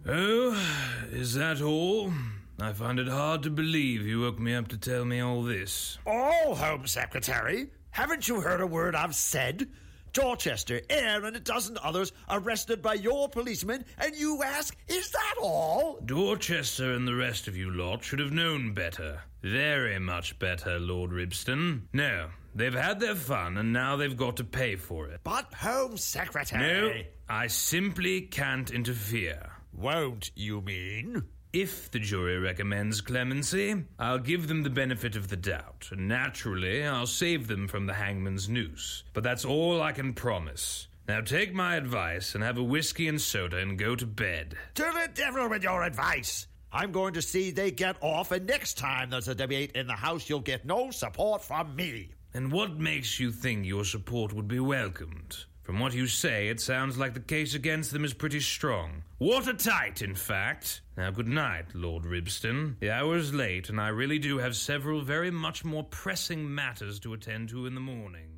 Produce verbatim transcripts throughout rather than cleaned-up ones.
Oh, is that all? I find it hard to believe you woke me up to tell me all this. All, Home Secretary? Haven't you heard a word I've said? Dorchester, Eyre, and a dozen others arrested by your policemen, and you ask, is that all? Dorchester and the rest of you lot should have known better. Very much better, Lord Ribston. No, they've had their fun, and now they've got to pay for it. But, Home Secretary... No, I simply can't interfere. Won't, you mean? If the jury recommends clemency, I'll give them the benefit of the doubt, and naturally I'll save them from the hangman's noose. But that's all I can promise. Now take my advice and have a whiskey and soda and go to bed. To the devil with your advice! I'm going to see they get off, and next time there's a debate in the House, you'll get no support from me. And what makes you think your support would be welcomed? From what you say, it sounds like the case against them is pretty strong. Watertight, in fact. Now, good night, Lord Ribston. The hour's late, and I really do have several very much more pressing matters to attend to in the morning.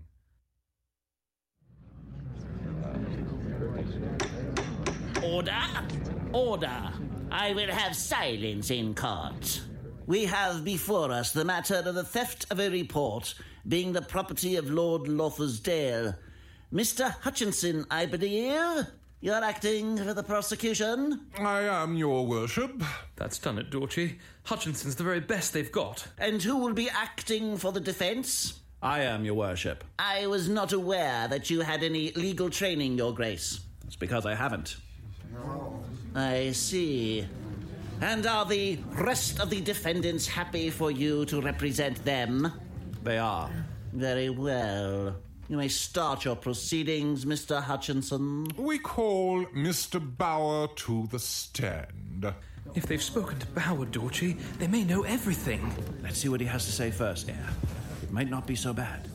Order! Order! I will have silence in court. We have before us the matter of the theft of a report being the property of Lord Lothersdale. Mister Hutchinson, I believe. You're acting for the prosecution? I am, your worship. That's done it, Dorchy. Hutchinson's the very best they've got. And who will be acting for the defence? I am, your worship. I was not aware that you had any legal training, your grace. It's because I haven't. I see. And are the rest of the defendants happy for you to represent them? They are. Very well. You may start your proceedings, Mister Hutchinson. We call Mister Bower to the stand. If they've spoken to Bower, Dorchy, they may know everything. Let's see what he has to say first, Eyre. It might not be so bad.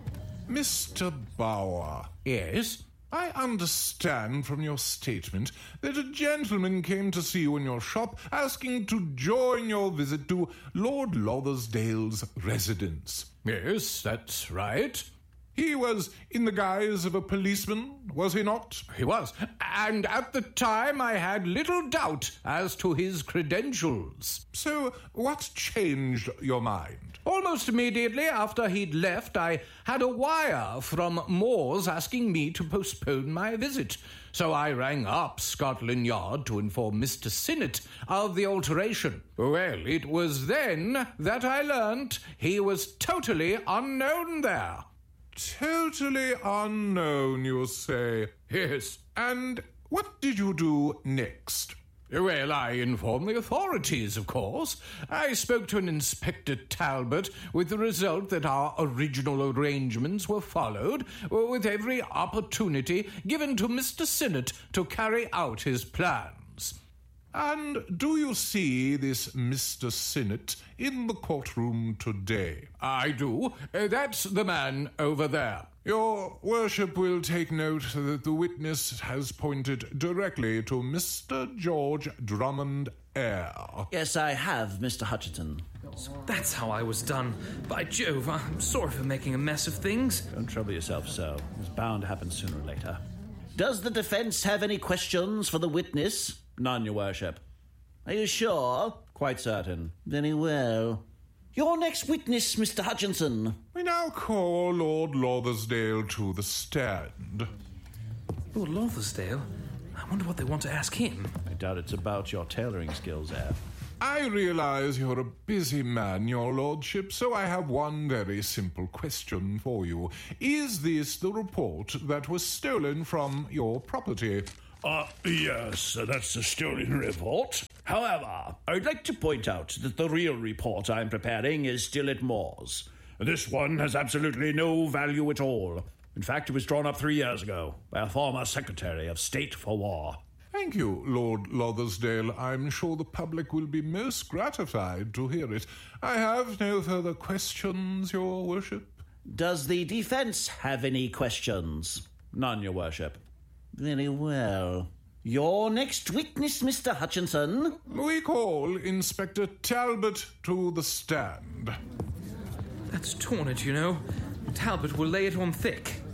Mister Bower. Yes? I understand from your statement that a gentleman came to see you in your shop asking to join your visit to Lord Lothersdale's residence. Yes, that's right. He was in the guise of a policeman, was he not? He was, and at the time I had little doubt as to his credentials. So what changed your mind? Almost immediately after he'd left, I had a wire from Moores asking me to postpone my visit. So I rang up Scotland Yard to inform Mister Sinnott of the alteration. Well, it was then that I learnt he was totally unknown there. Totally unknown, you say? Yes. And what did you do next? Well, I informed the authorities, of course. I spoke to an Inspector Talbot, with the result that our original arrangements were followed, with every opportunity given to Mister Sinnott to carry out his plans. And do you see this Mister Sinnott in the courtroom today? I do. Uh, that's the man over there. Your worship will take note that the witness has pointed directly to Mister George Drummond Eyre. Yes, I have, Mister Hutchinson. That's how I was done. By Jove, I'm sorry for making a mess of things. Don't trouble yourself so. It's bound to happen sooner or later. Does the defence have any questions for the witness? None, your worship. Are you sure? Quite certain. Very well. Your next witness, Mister Hutchinson. We now call Lord Lothersdale to the stand. Lord Lothersdale? I wonder what they want to ask him. I doubt it's about your tailoring skills, Eyre. I realize you're a busy man, your lordship, so I have one very simple question for you. Is this the report that was stolen from your property? Uh, yes, that's the stolen report. However, I'd like to point out that the real report I'm preparing is still at Moores. This one has absolutely no value at all. In fact, it was drawn up three years ago by a former Secretary of State for War. Thank you, Lord Lothersdale. I'm sure the public will be most gratified to hear it. I have no further questions, your worship. Does the defence have any questions? None, your worship. Very well. Your next witness, Mister Hutchinson. We call Inspector Talbot to the stand. That's torn it, you know. Talbot will lay it on thick.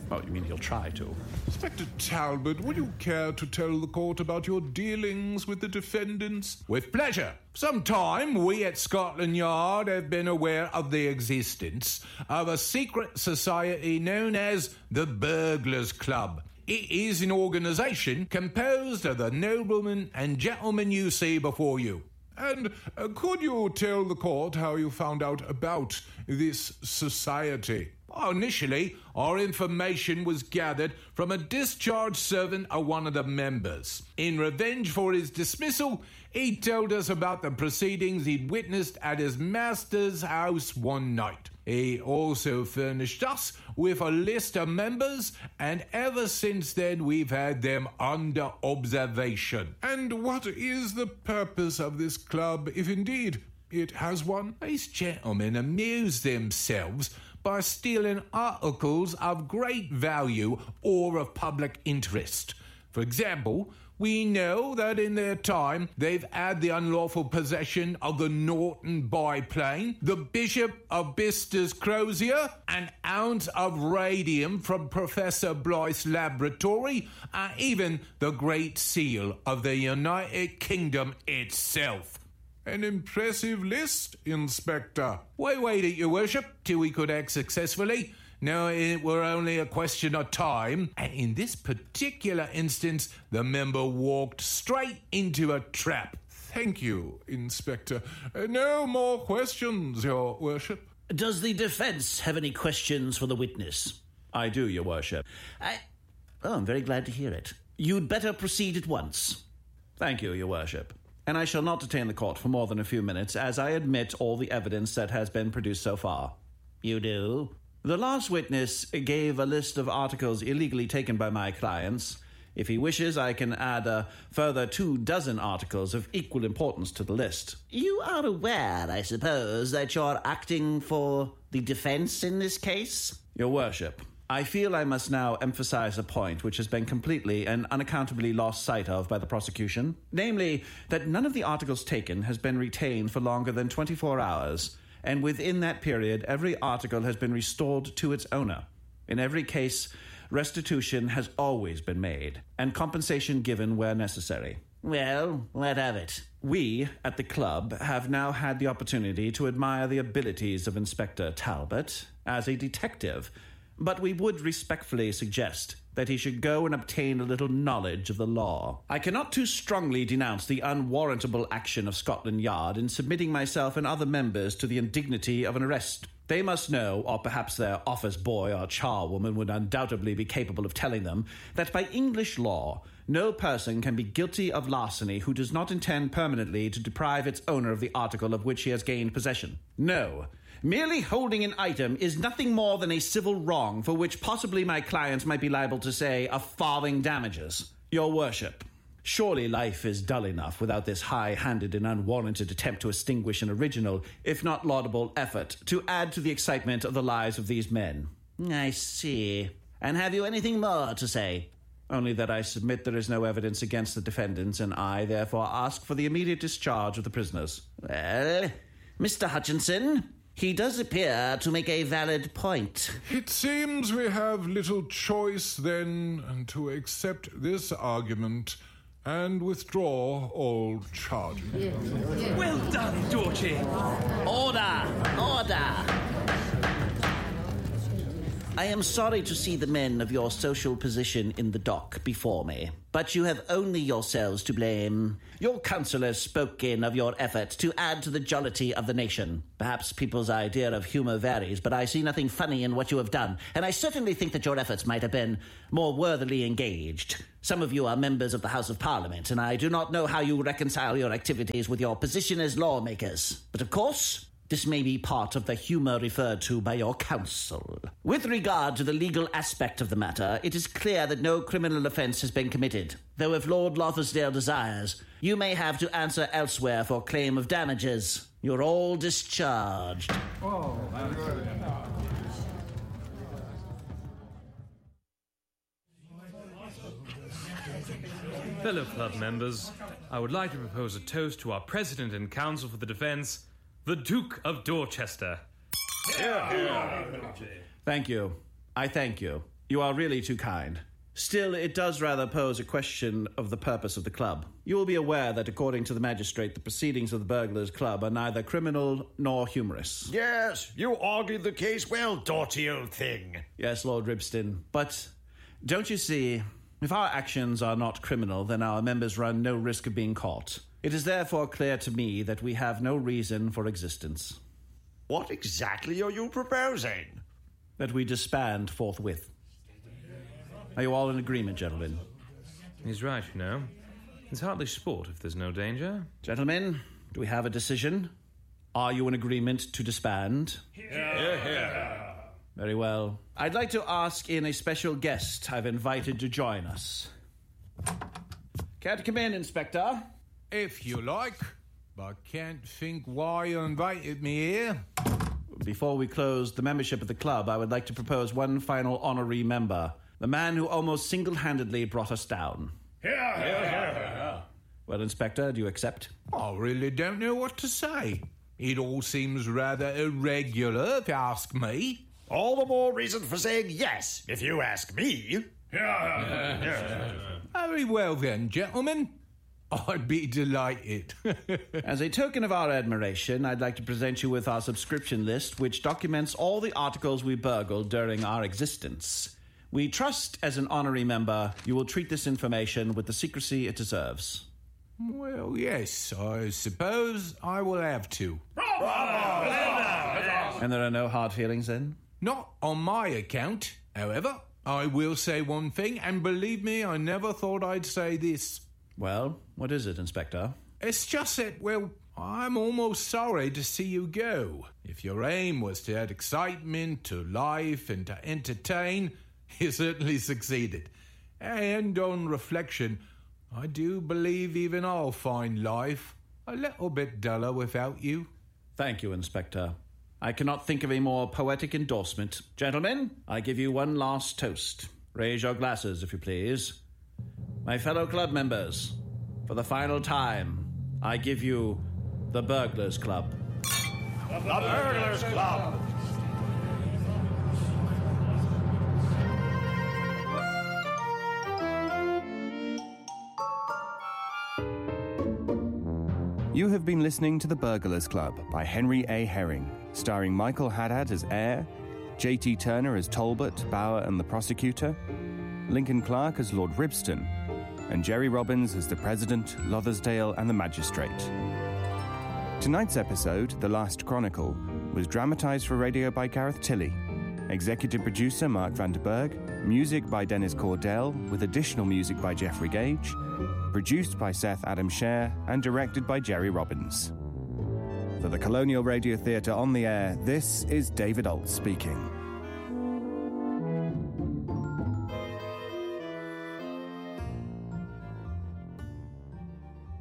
Oh, you mean he'll try to? Inspector Talbot, would you care to tell the court about your dealings with the defendants? With pleasure. Sometime we at Scotland Yard have been aware of the existence of a secret society known as the Burglars Club. It is an organisation composed of the noblemen and gentlemen you see before you. And uh, could you tell the court how you found out about this society? Well, initially, our information was gathered from a discharged servant of one of the members. In revenge for his dismissal, he told us about the proceedings he'd witnessed at his master's house one night. He also furnished us with a list of members, and ever since then we've had them under observation. And what is the purpose of this club, if indeed it has one? These gentlemen amuse themselves by stealing articles of great value or of public interest. For example, we know that in their time they've had the unlawful possession of the Norton biplane, the Bishop of Bister's crozier, an ounce of radium from Professor Blythe's laboratory, and even the Great Seal of the United Kingdom itself. An impressive list, Inspector. We waited, Your Worship, till we could act successfully. Now it were only a question of time, and in this particular instance, the member walked straight into a trap. Thank you, Inspector. Uh, no more questions, Your Worship. Does the defence have any questions for the witness? I do, Your Worship. I... Oh, I'm very glad to hear it. You'd better proceed at once. Thank you, Your Worship. And I shall not detain the court for more than a few minutes, as I admit all the evidence that has been produced so far. You do? The last witness gave a list of articles illegally taken by my clients. If he wishes, I can add a further two dozen articles of equal importance to the list. You are aware, I suppose, that you're acting for the defence in this case? Your Worship, I feel I must now emphasize a point which has been completely and unaccountably lost sight of by the prosecution, namely that none of the articles taken has been retained for longer than twenty-four hours, and within that period every article has been restored to its owner. In every case, restitution has always been made, and compensation given where necessary. Well, what of it? We, at the club, have now had the opportunity to admire the abilities of Inspector Talbot as a detective, but we would respectfully suggest that he should go and obtain a little knowledge of the law. I cannot too strongly denounce the unwarrantable action of Scotland Yard in submitting myself and other members to the indignity of an arrest. They must know, or perhaps their office boy or charwoman would undoubtedly be capable of telling them, that by English law, no person can be guilty of larceny who does not intend permanently to deprive its owner of the article of which he has gained possession. No. Merely holding an item is nothing more than a civil wrong for which possibly my clients might be liable to say a farthing damages. Your Worship, surely life is dull enough without this high-handed and unwarranted attempt to extinguish an original, if not laudable, effort to add to the excitement of the lives of these men. I see. And have you anything more to say? Only that I submit there is no evidence against the defendants, and I therefore ask for the immediate discharge of the prisoners. Well, Mister Hutchinson, he does appear to make a valid point. It seems we have little choice, then, to accept this argument and withdraw all charges. Well done, Dorchy. Order! Order! I am sorry to see the men of your social position in the dock before me, but you have only yourselves to blame. Your councillors spoke in of your efforts to add to the jollity of the nation. Perhaps people's idea of humour varies, but I see nothing funny in what you have done, and I certainly think that your efforts might have been more worthily engaged. Some of you are members of the House of Parliament, and I do not know how you reconcile your activities with your position as lawmakers. But of course, this may be part of the humour referred to by your counsel. With regard to the legal aspect of the matter, it is clear that no criminal offence has been committed, though if Lord Lothersdale desires, you may have to answer elsewhere for claim of damages. You're all discharged. Oh, Fellow club members, I would like to propose a toast to our President and Counsel for the Defence, the Duke of Dorchester. Yeah. Yeah. Thank you. I thank you. You are really too kind. Still, it does rather pose a question of the purpose of the club. You will be aware that, according to the magistrate, the proceedings of the Burglars' Club are neither criminal nor humorous. Yes, you argued the case well, doughty old thing. Yes, Lord Ribston. But, don't you see, if our actions are not criminal, then our members run no risk of being caught. It is therefore clear to me that we have no reason for existence. What exactly are you proposing? That we disband forthwith. Are you all in agreement, gentlemen? He's right, you know. It's hardly sport if there's no danger. Gentlemen, do we have a decision? Are you in agreement to disband? Yeah, yeah. Very well. I'd like to ask in a special guest I've invited to join us. Care to come in, Inspector? If you like, but can't think why you invited me here. Before we close the membership of the club, I would like to propose one final honorary member. The man who almost single-handedly brought us down. Yeah, yeah, yeah, yeah. Well, Inspector, do you accept? I really don't know what to say. It all seems rather irregular, if you ask me. All the more reason for saying yes, if you ask me. Yeah, yeah. Very well then, gentlemen. I'd be delighted. As a token of our admiration, I'd like to present you with our subscription list, which documents all the articles we burgled during our existence. We trust, as an honorary member, you will treat this information with the secrecy it deserves. Well, yes, I suppose I will have to. And there are no hard feelings, then? Not on my account, however. I will say one thing, and believe me, I never thought I'd say this. Well, what is it, Inspector? It's just that, well, I'm almost sorry to see you go. If your aim was to add excitement to life and to entertain, you certainly succeeded. And on reflection, I do believe even I'll find life a little bit duller without you. Thank you, Inspector. I cannot think of a more poetic endorsement. Gentlemen, I give you one last toast. Raise your glasses, if you please. My fellow club members, for the final time, I give you the Burglars' Club. The Burglars' Club! You have been listening to The Burglars' Club by Henry A. Herring, starring Michael Haddad as Eyre, J T Turner as Talbot, Bauer and the Prosecutor, Lincoln Clark as Lord Ribston, and Jerry Robbins as the President, Lothersdale and the Magistrate. Tonight's episode, The Last Chronicle, was dramatised for radio by Gareth Tilley, executive producer Mark Vanderberg, music by Dennis Cordell, with additional music by Jeffrey Gage, produced by Seth Adam Sher, and directed by Jerry Robbins. For the Colonial Radio Theatre on the Air, this is David Alt speaking.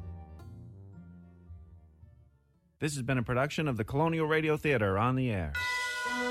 This has been a production of the Colonial Radio Theatre on the Air.